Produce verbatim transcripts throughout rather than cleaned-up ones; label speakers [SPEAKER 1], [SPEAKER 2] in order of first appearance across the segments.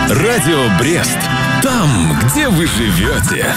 [SPEAKER 1] Радио Брест. Там, где вы живете.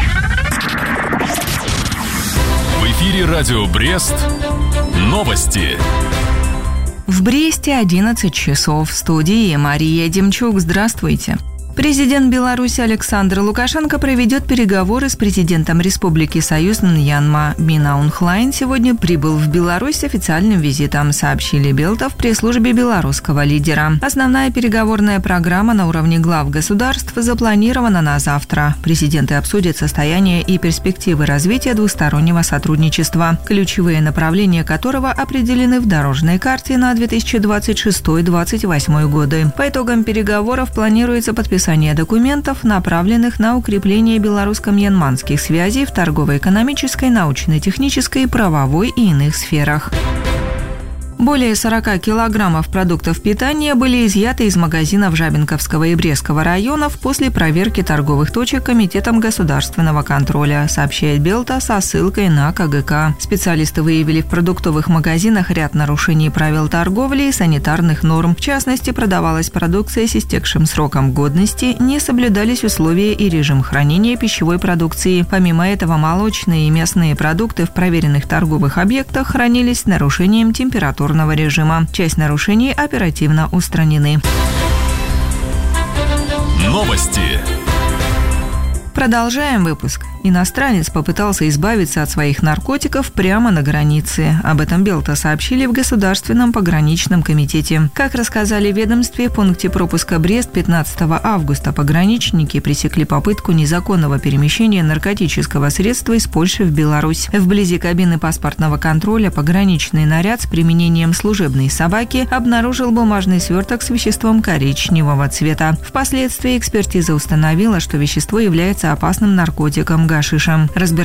[SPEAKER 1] В эфире Радио Брест. Новости.
[SPEAKER 2] В Бресте одиннадцать часов. В студии Мария Демчук. Здравствуйте. Президент Беларуси Александр Лукашенко проведет переговоры с президентом Республики Союз Мьянма. Мин Аун Хлайн сегодня прибыл в Беларусь с официальным визитом, сообщили Белта в пресс-службе белорусского лидера. Основная переговорная программа на уровне глав государств запланирована на завтра. Президенты обсудят состояние и перспективы развития двустороннего сотрудничества, ключевые направления которого определены в дорожной карте на две тысячи двадцать шестой — две тысячи двадцать восьмой годы. По итогам переговоров планируется подписание документов, направленных на укрепление белорусско-мьянманских связей в торгово-экономической, научно-технической, правовой и иных сферах. Более сорока килограммов продуктов питания были изъяты из магазинов Жабинковского и Брестского районов после проверки торговых точек Комитетом государственного контроля, сообщает Белта со ссылкой на ка гэ ка. Специалисты выявили в продуктовых магазинах ряд нарушений правил торговли и санитарных норм. В частности, продавалась продукция с истекшим сроком годности, не соблюдались условия и режим хранения пищевой продукции. Помимо этого, молочные и мясные продукты в проверенных торговых объектах хранились с нарушением температуры режима. Часть нарушений оперативно устранены.
[SPEAKER 1] Новости.
[SPEAKER 2] Продолжаем выпуск. Иностранец попытался избавиться от своих наркотиков прямо на границе. Об этом Белта сообщили в Государственном пограничном комитете. Как рассказали в ведомстве, в пункте пропуска Брест пятнадцатого августа пограничники пресекли попытку незаконного перемещения наркотического средства из Польши в Беларусь. Вблизи кабины паспортного контроля пограничный наряд с применением служебной собаки обнаружил бумажный сверток с веществом коричневого цвета. Впоследствии экспертиза установила, что вещество является опасным наркотиком гашишем.